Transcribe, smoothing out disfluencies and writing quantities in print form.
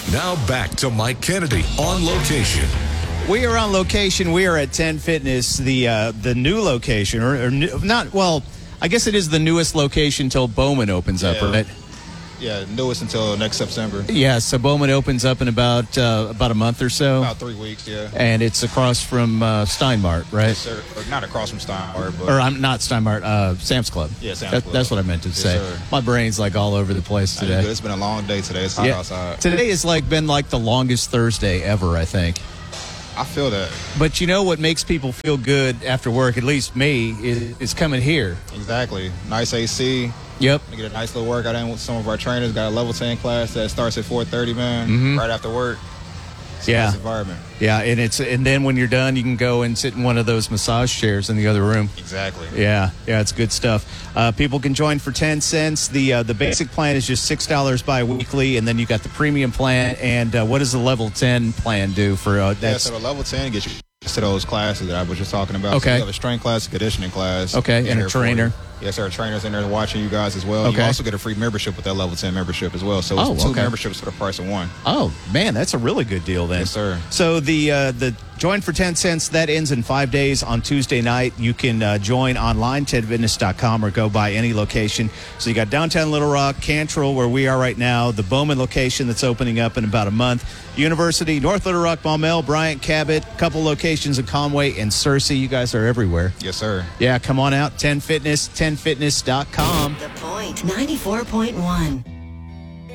Now back to Mike Kennedy on location. We are on location. We are at 10 Fitness, the new location, or not. Well, I guess it is the newest location until Bowman opens up, right? Yeah, newest until next September. Yeah, so Bowman opens up in about a month or so. About 3 weeks, yeah. And it's across from Steinmart, right? Yes, sir. Or not across from Steinmart, but... Or I'm not Steinmart, Sam's Club. Yeah, Sam's Club. That's what I meant to say. Sir. My brain's like all over the place today. It's been a long day today. It's hot outside. Today has been the longest Thursday ever, I think. I feel that. But you know what makes people feel good after work, at least me, is coming here. Exactly. Nice AC. Yep. We get a nice little workout in with some of our trainers. Got a level 10 class that starts at 4:30, man, right after work. It's a nice environment. Yeah, and then when you're done, you can go and sit in one of those massage chairs in the other room. Exactly. Yeah, it's good stuff. People can join for 10 cents. The basic plan is just $6 bi-weekly, and then you got the premium plan. And what does the level 10 plan do for that? So the level 10 gets you to those classes that I was just talking about. Okay. So you have a strength class, a conditioning class. Okay, and a trainer. Yes, sir. Trainers in there watching you guys as well. Okay. You also get a free membership with that level 10 membership as well. So it's two memberships for the price of one. Oh, man, that's a really good deal then. Yes, sir. So the join for 10 cents, that ends in 5 days on Tuesday night. You can join online, tedfitness.com, or go by any location. So you got downtown Little Rock, Cantrell, where we are right now, the Bowman location that's opening up in about a month, University, North Little Rock, Maumelle, Bryant, Cabot, a couple locations in Conway, and Searcy. You guys are everywhere. Yes, sir. Yeah, come on out, 10 Fitness, 10fitness.com. The Point 94.1.